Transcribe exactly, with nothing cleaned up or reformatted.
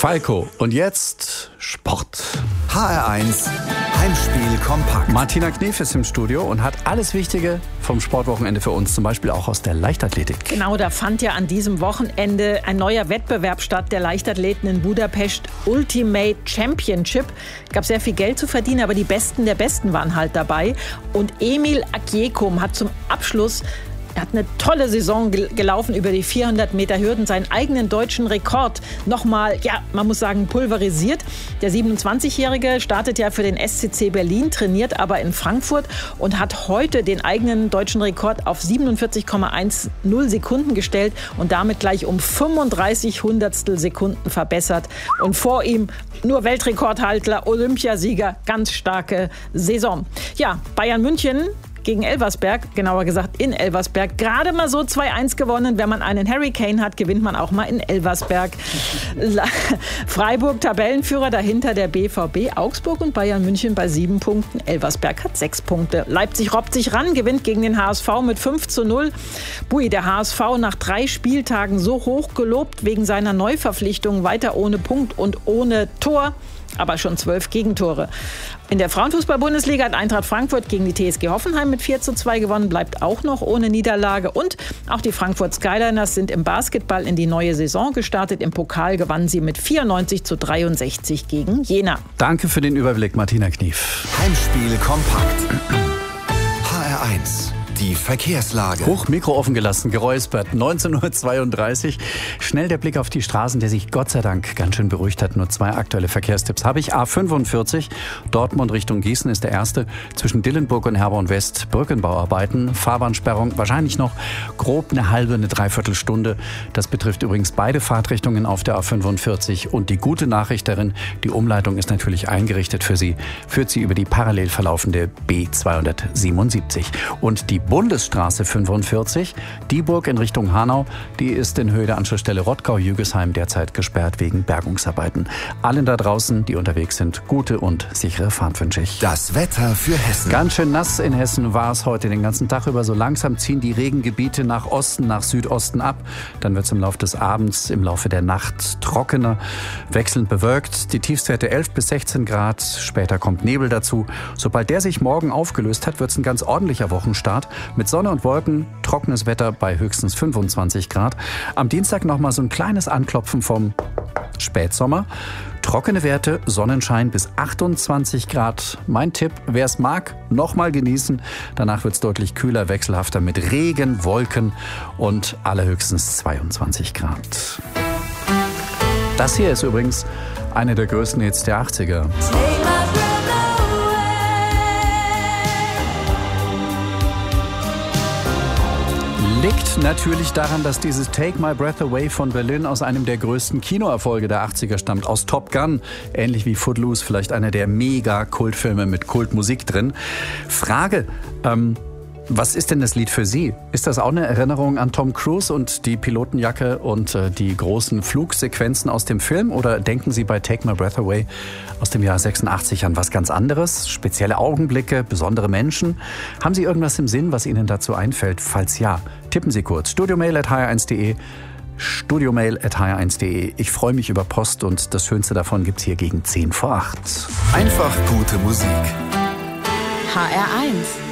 Falco. Und jetzt Sport. H R eins Heimspiel kompakt. Martina Knief ist im Studio und hat alles Wichtige vom Sportwochenende für uns, zum Beispiel auch aus der Leichtathletik. Genau, da fand ja an diesem Wochenende ein neuer Wettbewerb statt, der Leichtathleten in Budapest, Ultimate Championship. Es gab sehr viel Geld zu verdienen, aber die Besten der Besten waren halt dabei. Und Emil Agyekum hat zum Abschluss Er hat eine tolle Saison gelaufen über die vierhundert Meter Hürden, seinen eigenen deutschen Rekord nochmal, ja, man muss sagen, pulverisiert. Der siebenundzwanzigjährige startet ja für den S C C Berlin, trainiert aber in Frankfurt und hat heute den eigenen deutschen Rekord auf siebenundvierzig Komma zehn Sekunden gestellt und damit gleich um fünfunddreißig Hundertstel Sekunden verbessert. Und vor ihm nur Weltrekordhalter, Olympiasieger, ganz starke Saison. Ja, Bayern München gegen Elversberg, genauer gesagt in Elversberg, gerade mal so zwei eins gewonnen. Wenn man einen Harry Kane hat, gewinnt man auch mal in Elversberg. Freiburg Tabellenführer, dahinter der B V B, Augsburg und Bayern München bei sieben Punkten. Elversberg hat sechs Punkte. Leipzig robbt sich ran, gewinnt gegen den H S V mit fünf zu null. Bui, der H S V nach drei Spieltagen so hoch gelobt wegen seiner Neuverpflichtung, weiter ohne Punkt und ohne Tor. Aber schon zwölf Gegentore. In der Frauenfußball-Bundesliga hat Eintracht Frankfurt gegen die T S G Hoffenheim mit vier zu zwei gewonnen, bleibt auch noch ohne Niederlage. Und auch die Frankfurt Skyliners sind im Basketball in die neue Saison gestartet. Im Pokal gewannen sie mit vierundneunzig zu dreiundsechzig gegen Jena. Danke für den Überblick, Martina Knief. Heimspiel kompakt. H R eins. Die Verkehrslage. Hoch, Mikro offen gelassen, geräuspert, neunzehn Uhr zweiunddreißig. Schnell der Blick auf die Straßen, der sich Gott sei Dank ganz schön beruhigt hat. Nur zwei aktuelle Verkehrstipps habe ich. A fünfundvierzig, Dortmund Richtung Gießen ist der erste. Zwischen Dillenburg und Herborn West Brückenbauarbeiten. Fahrbahnsperrung wahrscheinlich noch grob eine halbe, eine Dreiviertelstunde. Das betrifft übrigens beide Fahrtrichtungen auf der A fünfundvierzig. Und die gute Nachricht darin, die Umleitung ist natürlich eingerichtet für Sie. Führt Sie über die parallel verlaufende B zweihundertsiebenundsiebzig. Und die Bundesstraße fünfundvierzig, Dieburg in Richtung Hanau, die ist in Höhe der Anschlussstelle Rottgau-Jügesheim derzeit gesperrt wegen Bergungsarbeiten. Allen da draußen, die unterwegs sind, gute und sichere Fahrt wünsche ich. Das Wetter für Hessen. Ganz schön nass in Hessen war es heute den ganzen Tag über. So langsam ziehen die Regengebiete nach Osten, nach Südosten ab. Dann wird es im Laufe des Abends, im Laufe der Nacht trockener, wechselnd bewölkt. Die Tiefstwerte elf bis sechzehn Grad, später kommt Nebel dazu. Sobald der sich morgen aufgelöst hat, wird es ein ganz ordentlicher Wochenstart. Mit Sonne und Wolken, trockenes Wetter bei höchstens fünfundzwanzig Grad. Am Dienstag noch mal so ein kleines Anklopfen vom Spätsommer. Trockene Werte, Sonnenschein bis achtundzwanzig Grad. Mein Tipp, wer es mag, noch mal genießen. Danach wird es deutlich kühler, wechselhafter mit Regen, Wolken und allerhöchstens zweiundzwanzig Grad. Das hier ist übrigens eine der größten Hits der achtziger. Liegt natürlich daran, dass dieses Take My Breath Away von Berlin aus einem der größten Kinoerfolge der achtziger stammt, aus Top Gun, ähnlich wie Footloose, vielleicht einer der Mega-Kultfilme mit Kultmusik drin. Frage, ähm, was ist denn das Lied für Sie? Ist das auch eine Erinnerung an Tom Cruise und die Pilotenjacke und äh, die großen Flugsequenzen aus dem Film? Oder denken Sie bei Take My Breath Away aus dem Jahr sechsundachtzig an was ganz anderes? Spezielle Augenblicke, besondere Menschen? Haben Sie irgendwas im Sinn, was Ihnen dazu einfällt? Falls ja, tippen Sie kurz. studiomail at h r eins punkt de studiomail at h r eins punkt de. Ich freue mich über Post und das Schönste davon gibt's hier gegen zehn vor acht. Einfach gute Musik. H R eins